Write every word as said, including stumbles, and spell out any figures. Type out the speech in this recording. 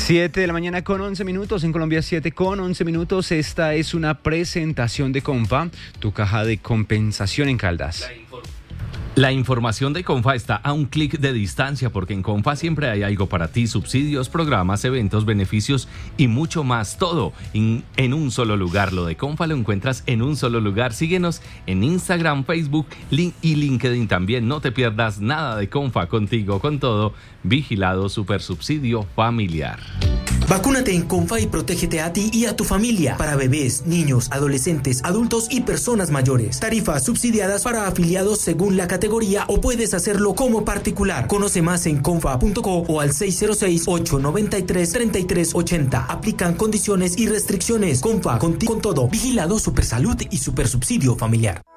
siete de la mañana con once minutos, en Colombia siete con once minutos. Esta es una presentación de Comfa, tu caja de compensación en Caldas. La información de Comfa está a un clic de distancia porque en Comfa siempre hay algo para ti, subsidios, programas, eventos, beneficios y mucho más, todo en, en un solo lugar. Lo de Comfa lo encuentras en un solo lugar. Síguenos en Instagram, Facebook, link y LinkedIn también. No te pierdas nada de Comfa, contigo, con todo. Vigilado Supersubsidio Familiar. Vacúnate en Comfa y protégete a ti y a tu familia. Para bebés, niños, adolescentes, adultos y personas mayores. Tarifas subsidiadas para afiliados según la categoría o puedes hacerlo como particular. Conoce más en comfa punto co o al seis cero seis, ocho nueve tres, tres tres ocho cero. Aplican condiciones y restricciones. Comfa, contigo con todo. Vigilado Supersalud y Supersubsidio Familiar.